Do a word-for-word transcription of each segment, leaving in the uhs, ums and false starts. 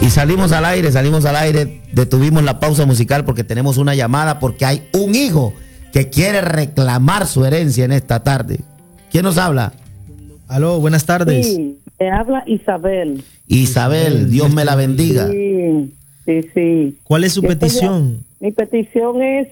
Y salimos al aire, salimos al aire, detuvimos la pausa musical porque tenemos una llamada, porque hay un hijo que quiere reclamar su herencia en esta tarde. ¿Quién nos habla? Aló, buenas tardes. Sí, te habla Isabel. Isabel, Dios me la bendiga. Sí, sí, sí. ¿Cuál es su Yo petición? estoy- mi petición es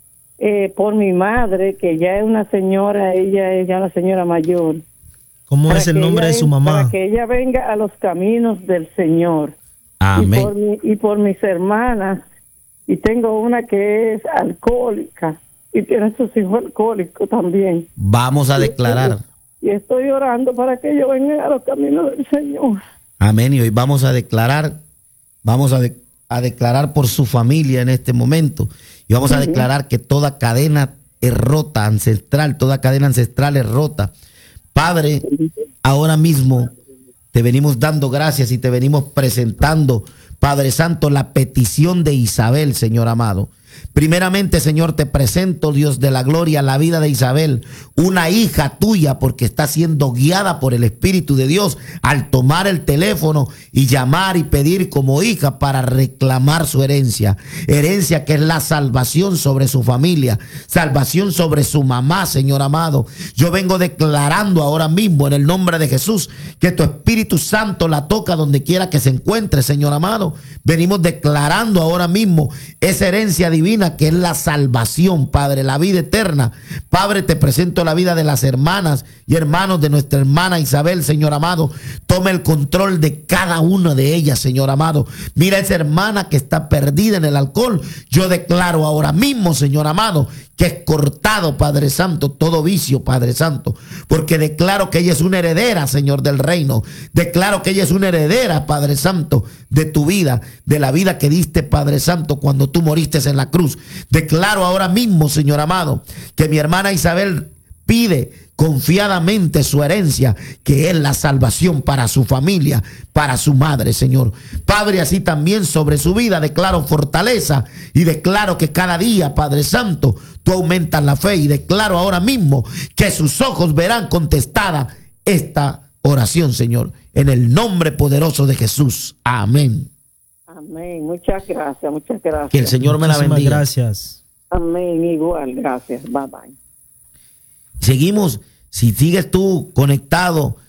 eh, por mi madre, que ya es una señora, ella es ya una señora mayor. ¿Cómo Para es el que nombre ella de su ven- mamá? Para que ella venga a los caminos del Señor. Amén. Y por, mi- y por mis hermanas. Y tengo una que es alcohólica y tiene sus hijos alcohólicos también. Vamos a declarar. Y estoy orando para que ellos vengan a los caminos del Señor. Amén. Y hoy vamos a declarar, vamos a, de- a declarar por su familia en este momento. Y vamos a declarar que toda cadena es rota, ancestral, toda cadena ancestral es rota. Padre, ahora mismo te venimos dando gracias y te venimos presentando, Padre Santo, la petición de Isabel, Señor amado. Primeramente, Señor, te presento, Dios de la gloria, la vida de Isabel, una hija tuya, porque está siendo guiada por el Espíritu de Dios al tomar el teléfono y llamar y pedir como hija para reclamar su herencia. Herencia que es la salvación sobre su familia, salvación sobre su mamá, Señor amado. Yo vengo declarando ahora mismo en el nombre de Jesús que tu Espíritu Santo la toca donde quiera que se encuentre, Señor amado. Venimos declarando ahora mismo esa herencia divina que es la salvación, Padre, la vida eterna. Padre, te presento la vida de las hermanas y hermanos de nuestra hermana Isabel, Señor amado. Toma el control de cada una de ellas, Señor amado. Mira esa hermana que está perdida en el alcohol. Yo declaro ahora mismo, Señor amado, que es cortado, Padre Santo, todo vicio, Padre Santo, porque declaro que ella es una heredera, Señor, del reino. Declaro que ella es una heredera, Padre Santo, de tu vida, de la vida que diste, Padre Santo, cuando tú moriste en la cruz. Declaro ahora mismo, Señor amado, que mi hermana Isabel pide confiadamente su herencia, que es la salvación para su familia, para su madre, Señor. Padre, así también sobre su vida declaro fortaleza y declaro que cada día, Padre Santo, tú aumentas la fe, y declaro ahora mismo que sus ojos verán contestada esta oración, Señor, en el nombre poderoso de Jesús. Amén. Amén. Muchas gracias, muchas gracias. Que el Señor me la Muchísimas bendiga. gracias. Amén, igual, gracias. Bye bye. Seguimos, si sigues tú conectado